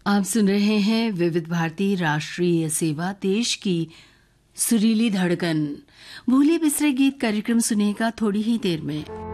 आप सुन रहे हैं विविध भारती राष्ट्रीय सेवा, देश की सुरीली धड़कन। भूले बिसरे गीत कार्यक्रम सुनेगा थोड़ी ही देर में।